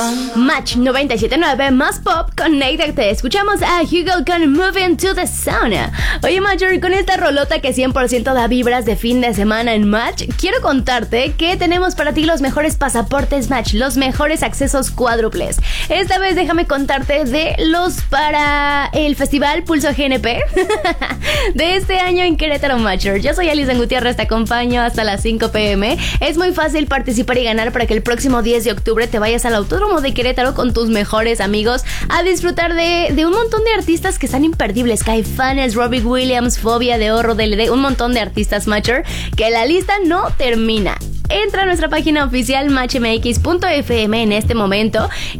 Match 97.9 más pop con Nate. Te escuchamos a Hugo con Moving to the Sun. Oye, Matcher, con esta rolota que 100% da vibras de fin de semana en Match, quiero contarte que tenemos para ti los mejores pasaportes Match, los mejores accesos cuádruples. Esta vez déjame contarte de los para el Festival Pulso GNP de este año en Querétaro, Matcher. Yo soy Alison Gutiérrez, te acompaño hasta las 5 p.m. Es muy fácil participar y ganar para que el próximo 10 de octubre te vayas al Autódromo de Querétaro con tus mejores amigos a disfrutar de un montón de artistas que están imperdibles. Caifanes, Robbie Williams, Fobia, de Horror, DLD, un montón de artistas, Matcher, que la lista no termina. Entra a nuestra página oficial matchmx.fm en este momento